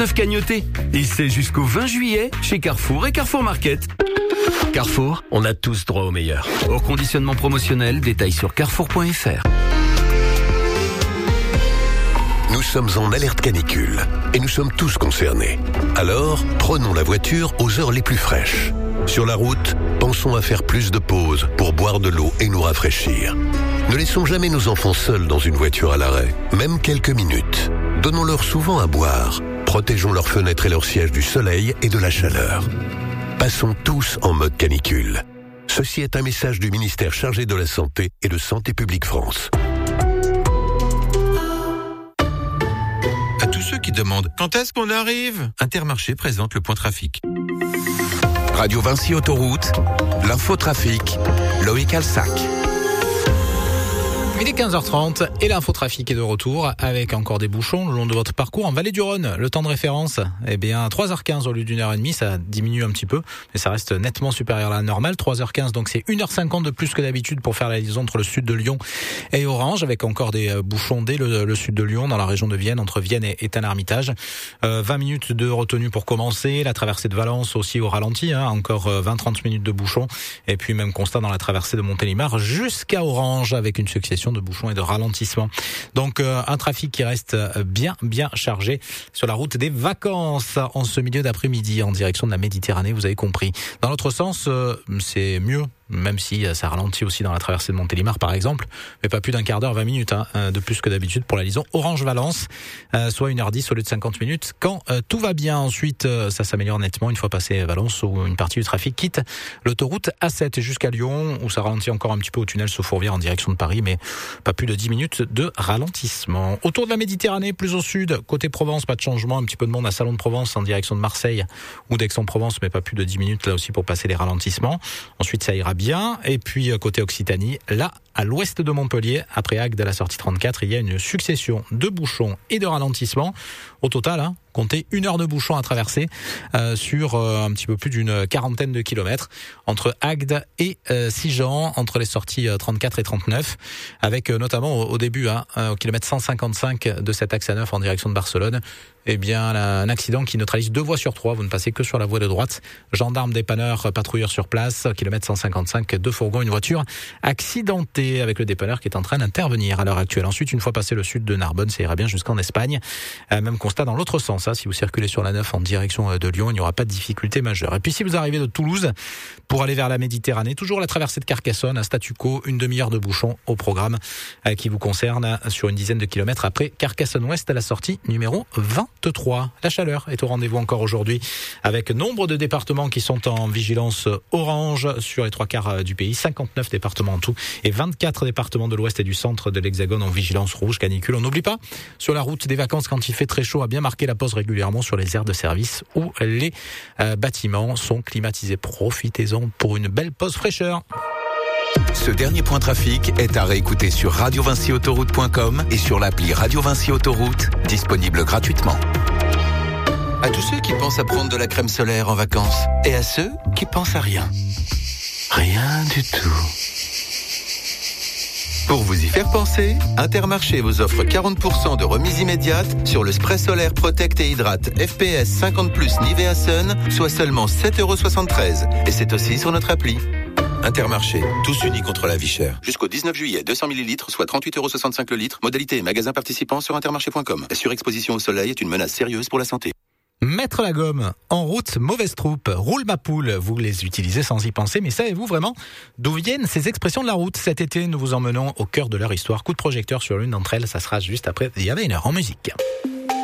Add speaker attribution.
Speaker 1: cagnottées. Et c'est jusqu'au 20 juillet chez Carrefour et Carrefour Market. Carrefour, on a tous droit au meilleur. Au conditionnement promotionnel, détail sur carrefour.fr.
Speaker 2: Nous sommes en alerte canicule et nous sommes tous concernés. Alors, prenons la voiture aux heures les plus fraîches. Sur la route, pensons à faire plus de pauses pour boire de l'eau et nous rafraîchir. Ne laissons jamais nos enfants seuls dans une voiture à l'arrêt, même quelques minutes. Donnons-leur souvent à boire. Protégeons leurs fenêtres et leurs sièges du soleil et de la chaleur. Passons tous en mode canicule. Ceci est un message du ministère chargé de la Santé et de Santé publique France.
Speaker 3: À tous ceux qui demandent quand est-ce qu'on arrive, Intermarché présente le point trafic.
Speaker 4: Radio Vinci Autoroute, l'infotrafic, Loïc Alsac.
Speaker 5: Il est 15h30 et l'infotrafic est de retour avec encore des bouchons le long de votre parcours en Vallée du Rhône. Le temps de référence, 3h15 au lieu d'1h30, ça diminue un petit peu, mais ça reste nettement supérieur à la normale. 3h15, donc c'est 1h50 de plus que d'habitude pour faire la liaison entre le sud de Lyon et Orange, avec encore des bouchons dès le sud de Lyon, dans la région de Vienne, entre Vienne et Tain-l'Hermitage. 20 minutes de retenue pour commencer, la traversée de Valence aussi au ralenti, encore 20-30 minutes de bouchons, et puis même constat dans la traversée de Montélimar jusqu'à Orange, avec une succession de bouchons et de ralentissements. Donc un trafic qui reste bien chargé sur la route des vacances en ce milieu d'après-midi en direction de la Méditerranée, vous avez compris. Dans l'autre sens, c'est mieux, même si ça ralentit aussi dans la traversée de Montélimar par exemple, mais pas plus d'un quart d'heure, 20 minutes de plus que d'habitude pour la liaison Orange-Valence, soit 1h10 au lieu de 50 minutes quand tout va bien. Ensuite ça s'améliore nettement une fois passé Valence, où une partie du trafic quitte l'autoroute A7 jusqu'à Lyon, où ça ralentit encore un petit peu au tunnel sous Fourvière en direction de Paris, mais pas plus de 10 minutes de ralentissement. Autour de la Méditerranée, plus au sud, côté Provence, pas de changement, un petit peu de monde à Salon de Provence en direction de Marseille ou d'Aix-en-Provence, mais pas plus de 10 minutes là aussi pour passer les ralentissements. Ensuite ça ira bien. Et puis côté Occitanie, là à l'ouest de Montpellier, après Agde à la sortie 34, il y a une succession de bouchons et de ralentissements. Au total, comptez 1 heure de bouchons à traverser sur un petit peu plus d'une quarantaine de kilomètres entre Agde et Sigean, entre les sorties 34 et 39, avec notamment au début au kilomètre 155 de cet axe A9 en direction de Barcelone, un accident qui neutralise 2 voies sur 3, vous ne passez que sur la voie de droite. Gendarmes, dépanneurs, patrouilleurs sur place, kilomètre 155, 2 fourgons, une voiture accidentée, avec le dépanneur qui est en train d'intervenir à l'heure actuelle. Ensuite, une fois passé le sud de Narbonne, ça ira bien jusqu'en Espagne. Même constat dans l'autre sens, si vous circulez sur la 9 en direction de Lyon, il n'y aura pas de difficulté majeure. Et puis si vous arrivez de Toulouse pour aller vers la Méditerranée, toujours la traversée de Carcassonne, à statu quo, une demi-heure de bouchon au programme qui vous concerne sur une dizaine de kilomètres après Carcassonne-Ouest à la sortie numéro 23. La chaleur est au rendez-vous encore aujourd'hui, avec nombre de départements qui sont en vigilance orange sur les 3/4 du pays, 59 départements en tout, et 24 départements de l'ouest et du centre de l'Hexagone en vigilance rouge canicule. On n'oublie pas, sur la route des vacances, quand il fait très chaud, à bien marquer la pause régulièrement sur les aires de service où les bâtiments sont climatisés. Profitez-en pour une belle pause fraîcheur.
Speaker 4: Ce dernier point trafic est à réécouter sur radiovinciautoroute.com et sur l'appli Radio Vinci Autoroute, disponible gratuitement.
Speaker 3: À tous ceux qui pensent à prendre de la crème solaire en vacances, et à ceux qui pensent à rien. Rien du tout. Pour vous y faire penser, Intermarché vous offre 40% de remise immédiate sur le spray solaire Protect et Hydrate FPS 50+, Nivea Sun, soit seulement 7,73 €. Et c'est aussi sur notre appli. Intermarché, tous unis contre la vie chère. Jusqu'au 19 juillet, 200 ml, soit 38,65 € le litre. Modalité et magasin participants sur intermarché.com. La surexposition au soleil est une menace sérieuse pour la santé.
Speaker 5: Mettre la gomme en route, mauvaise troupe, roule ma poule, vous les utilisez sans y penser, mais savez-vous vraiment d'où viennent ces expressions de la route? Cet été, nous vous emmenons au cœur de leur histoire. Coup de projecteur sur l'une d'entre elles, ça sera juste après The Avenger en musique.